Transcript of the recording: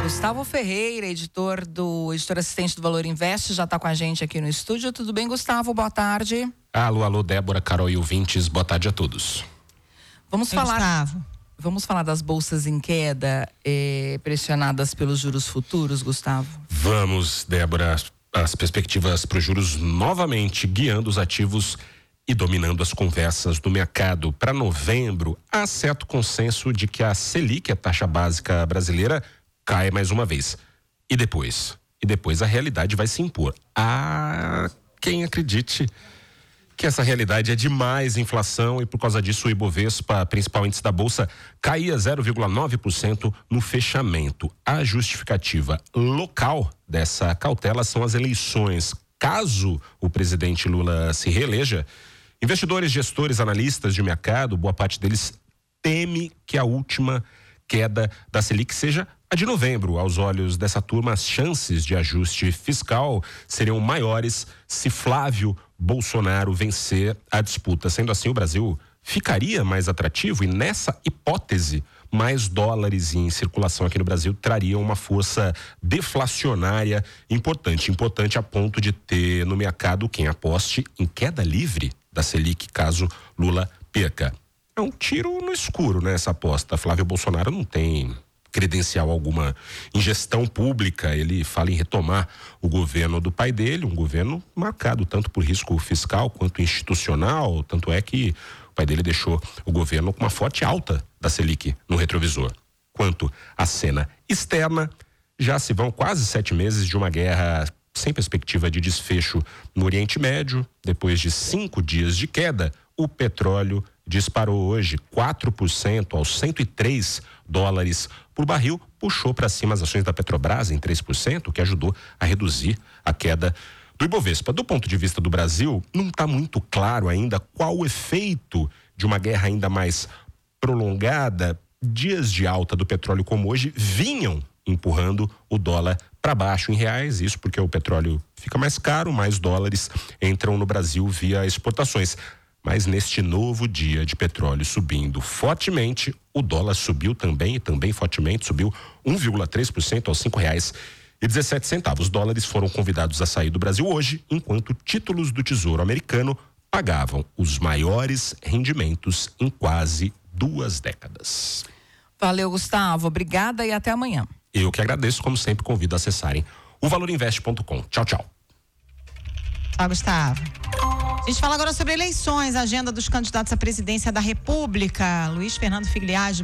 Gustavo Ferreira, editor assistente do Valor Invest, já está com a gente aqui no estúdio. Tudo bem, Gustavo? Boa tarde. Alô, Débora, Carol e ouvintes, boa tarde a todos. Vamos falar das bolsas em queda, pressionadas pelos juros futuros, Gustavo? Vamos, Débora. As perspectivas para os juros novamente guiando os ativos e dominando as conversas do mercado. Para novembro, há certo consenso de que a Selic, a taxa básica brasileira, cai mais uma vez. E depois a realidade vai se impor. Há quem acredite que essa realidade é de mais inflação e por causa disso o Ibovespa, principal índice da Bolsa, caía 0,9% no fechamento. A justificativa local dessa cautela são as eleições. Caso o presidente Lula se reeleja, investidores, gestores, analistas de mercado, boa parte deles teme que a última queda da Selic seja a de novembro. Aos olhos dessa turma, as chances de ajuste fiscal seriam maiores se Flávio Bolsonaro vencer a disputa. Sendo assim, o Brasil ficaria mais atrativo e, nessa hipótese, mais dólares em circulação aqui no Brasil trariam uma força deflacionária importante a ponto de ter no mercado quem aposte em queda livre da Selic caso Lula perca. É um tiro no escuro, né, essa aposta. Flávio Bolsonaro não tem credencial alguma em gestão pública. Ele fala em retomar o governo do pai dele, um governo marcado tanto por risco fiscal quanto institucional, tanto é que o pai dele deixou o governo com uma forte alta da Selic no retrovisor. Quanto à cena externa, já se vão quase 7 meses de uma guerra sem perspectiva de desfecho no Oriente Médio. Depois de 5 dias de queda, o petróleo disparou hoje 4% aos $103 por barril, puxou para cima as ações da Petrobras em 3%, o que ajudou a reduzir a queda do Ibovespa. Do ponto de vista do Brasil, não está muito claro ainda qual o efeito de uma guerra ainda mais prolongada. Dias de alta do petróleo como hoje vinham empurrando o dólar para baixo em reais, isso porque o petróleo fica mais caro, mais dólares entram no Brasil via exportações. Mas neste novo dia de petróleo subindo fortemente, o dólar subiu também fortemente, subiu 1,3% aos R$5,17. Os dólares foram convidados a sair do Brasil hoje, enquanto títulos do Tesouro americano pagavam os maiores rendimentos em quase 2 décadas. Valeu, Gustavo. Obrigada e até amanhã. Eu que agradeço, como sempre, convido a acessarem o valorinvest.com. Tchau, tchau. Tchau, Gustavo. A gente fala agora sobre eleições, a agenda dos candidatos à presidência da República. Luiz Fernando Figliage.